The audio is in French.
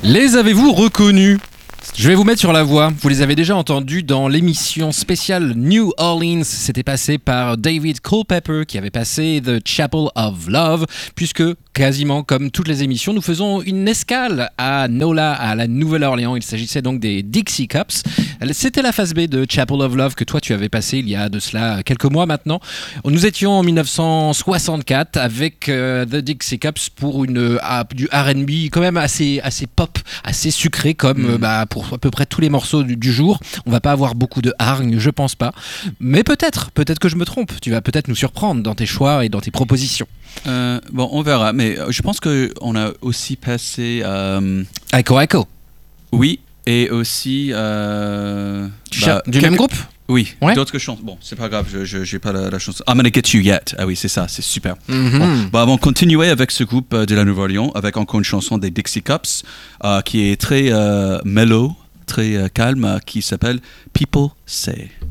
Les avez-vous reconnus ? Je vais vous mettre sur la voie. Vous les avez déjà entendus dans l'émission spéciale New Orleans. C'était passé par David Culpepper qui avait passé The Chapel of Love, puisque quasiment comme toutes les émissions, nous faisons une escale à NOLA, à la Nouvelle-Orléans. Il s'agissait donc des Dixie Cups. C'était la phase B de Chapel of Love que toi tu avais passé il y a de cela quelques mois maintenant. Nous étions en 1964 avec The Dixie Cups pour du R&B quand même assez pop, assez sucré comme pour à peu près tous les morceaux du jour. On va pas avoir beaucoup de hargne, je pense pas. Mais peut-être que je me trompe. Tu vas peut-être nous surprendre dans tes choix et dans tes propositions. Bon, on verra. Mais je pense qu'on a aussi passé... Echo. Oui, et aussi... du même groupe ? Oui, ouais. D'autres chansons. Bon, c'est pas grave, je n'ai pas la chanson. I'm Gonna Get You Yet. Ah oui, c'est ça, c'est super. Mm-hmm. Bon, on va continuer avec ce groupe de la Nouvelle-Orléans, avec encore une chanson des Dixie Cups, qui est très mellow, très calme, qui s'appelle People Say.